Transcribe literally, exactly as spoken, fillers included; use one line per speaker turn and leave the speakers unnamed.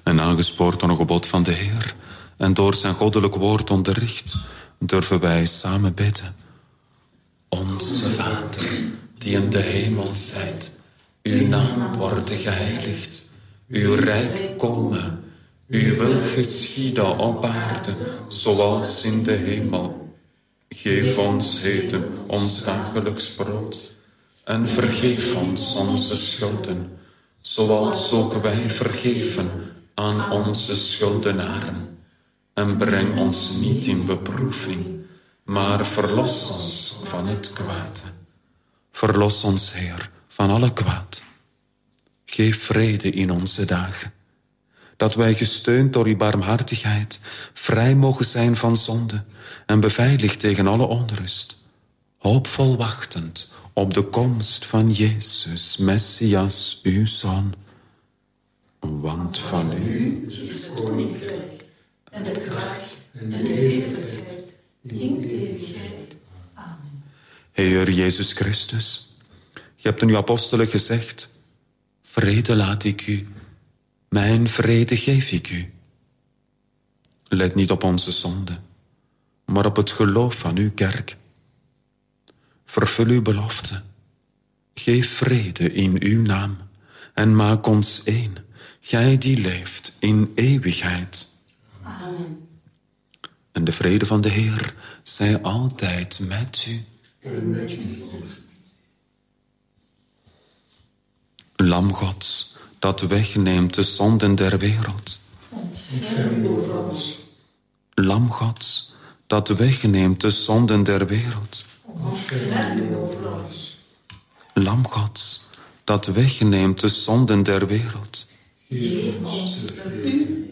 En aangespoord door een gebod van de Heer en door zijn goddelijk woord onderricht, durven wij samen bidden. Onze Vader, die in de hemel zijt, uw naam worden geheiligd, uw rijk komen, uw wil geschieden op aarde, zoals in de hemel. Geef ons heden ons dagelijks brood en vergeef ons onze schulden, zoals ook wij vergeven aan onze schuldenaren. En breng ons niet in beproeving, maar verlos ons van het kwade. Verlos ons, Heer, van alle kwaad. Geef vrede in onze dagen, dat wij gesteund door uw barmhartigheid vrij mogen zijn van zonde en beveiligd tegen alle onrust, hoopvol wachtend op de komst van Jezus, Messias, uw Zoon. Want van u
is het koninkrijk en de kracht en de heerlijkheid in de eeuwigheid. Amen.
Heer Jezus Christus, je hebt in uw apostelen gezegd, vrede laat ik u, mijn vrede geef ik u. Let niet op onze zonde, maar op het geloof van uw kerk. Vervul uw belofte, geef vrede in uw naam en maak ons één, gij die leeft in eeuwigheid.
Amen.
En de vrede van de Heer zij altijd met u.
En met u.
Lam Gods, dat wegneemt de zonden der wereld.
Ontferm over ons.
Lam Gods, dat wegneemt de zonden der wereld.
Ontferm over ons.
Lam Gods, dat wegneemt de zonden der wereld.
Geef ons de u